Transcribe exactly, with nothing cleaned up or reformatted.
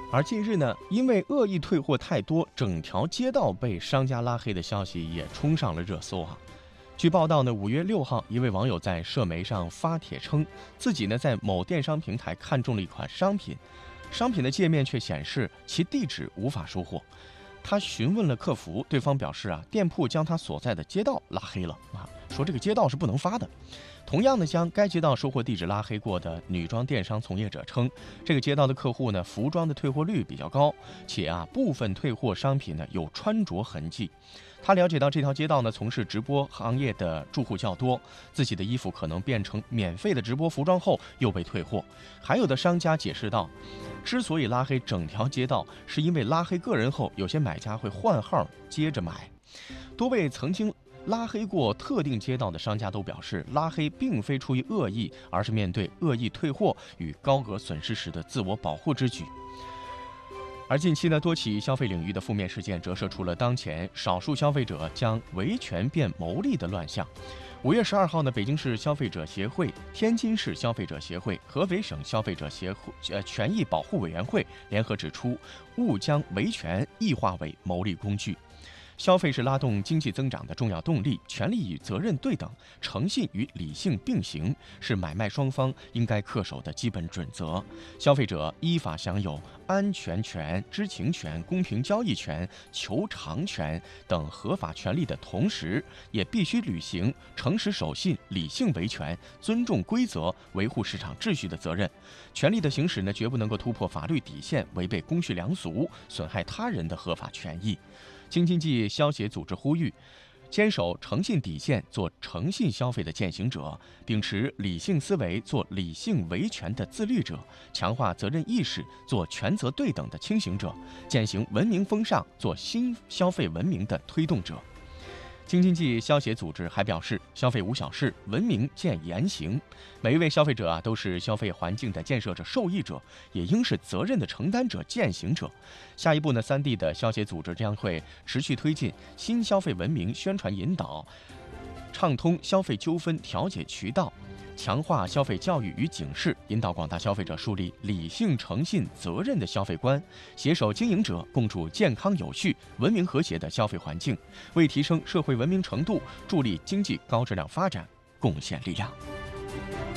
而近日呢，因为恶意退货太多，整条街道被商家拉黑的消息也冲上了热搜啊。据报道呢，五月六号，一位网友在社媒上发帖称，自己呢在某电商平台看中了一款商品，商品的界面却显示其地址无法收货。他询问了客服，对方表示啊，店铺将他所在的街道拉黑了啊，说这个街道是不能发的。同样的，将该街道收货地址拉黑过的女装电商从业者称，这个街道的客户呢，服装的退货率比较高，且啊，部分退货商品呢有穿着痕迹。他了解到这条街道呢，从事直播行业的住户较多，自己的衣服可能变成免费的直播服装后又被退货。还有的商家解释道，之所以拉黑整条街道，是因为拉黑个人后，有些买家会换号接着买。多位曾经拉黑过特定街道的商家都表示，拉黑并非出于恶意，而是面对恶意退货与高额损失时的自我保护之举。而近期呢，多起消费领域的负面事件折射出了当前少数消费者将维权变牟利的乱象。五月十二号呢，北京市消费者协会、天津市消费者协会、河北省消费者协会呃权益保护委员会联合指出，勿将维权异化为牟利工具。消费是拉动经济增长的重要动力，权利与责任对等，诚信与理性并行，是买卖双方应该恪守的基本准则。消费者依法享有安全权、知情权、公平交易权、求偿权等合法权利的同时，也必须履行诚实守信、理性维权、尊重规则、维护市场秩序的责任。权利的行使呢，绝不能够突破法律底线，违背公序良俗，损害他人的合法权益。京津冀消协组织呼吁，坚守诚信底线，做诚信消费的践行者，秉持理性思维，做理性维权的自律者，强化责任意识，做权责对等的清醒者，践行文明风尚，做新消费文明的推动者。京津冀消协组织还表示，消费无小事，文明见言行。每一位消费者啊，都是消费环境的建设者、受益者，也应是责任的承担者、践行者。下一步呢，三地的消协组织将会持续推进新消费文明宣传引导，畅通消费纠纷调解渠道，强化消费教育与警示，引导广大消费者树立理性、诚信、责任的消费观，携手经营者共筑健康有序、文明和谐的消费环境，为提升社会文明程度、助力经济高质量发展贡献力量。